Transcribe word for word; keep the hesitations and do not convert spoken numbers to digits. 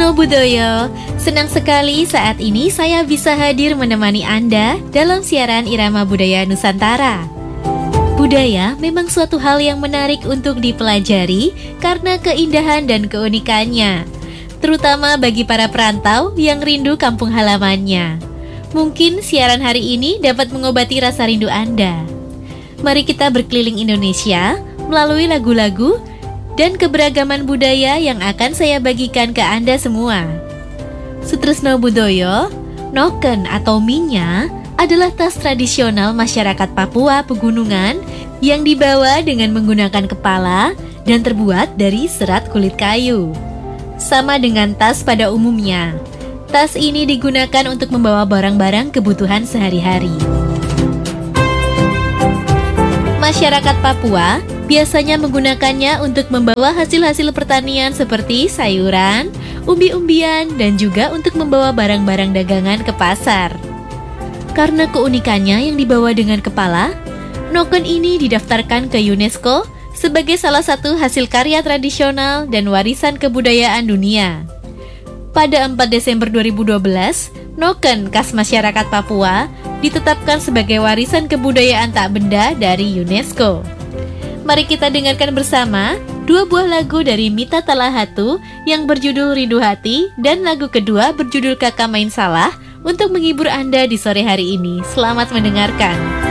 Sutrisno Budoyo, senang sekali saat ini saya bisa hadir menemani Anda dalam siaran Irama Budaya Nusantara. Budaya memang suatu hal yang menarik untuk dipelajari karena keindahan dan keunikannya, terutama bagi para perantau yang rindu kampung halamannya. Mungkin siaran hari ini dapat mengobati rasa rindu Anda. Mari kita berkeliling Indonesia melalui lagu-lagu dan keberagaman budaya yang akan saya bagikan ke Anda semua. Sutrisno Budoyo, noken atau minya adalah tas tradisional masyarakat Papua Pegunungan yang dibawa dengan menggunakan kepala dan terbuat dari serat kulit kayu. Sama dengan tas pada umumnya, tas ini digunakan untuk membawa barang-barang kebutuhan sehari-hari. Masyarakat Papua biasanya menggunakannya untuk membawa hasil-hasil pertanian seperti sayuran, umbi-umbian, dan juga untuk membawa barang-barang dagangan ke pasar. Karena keunikannya yang dibawa dengan kepala, noken ini didaftarkan ke UNESCO sebagai salah satu hasil karya tradisional dan warisan kebudayaan dunia. Pada empat Desember dua ribu dua belas, noken khas masyarakat Papua ditetapkan sebagai warisan kebudayaan tak benda dari UNESCO. Mari kita dengarkan bersama dua buah lagu dari Mita Talahatu yang berjudul Rindu Hati dan lagu kedua berjudul Kakak Main Salah untuk menghibur Anda di sore hari ini. Selamat mendengarkan.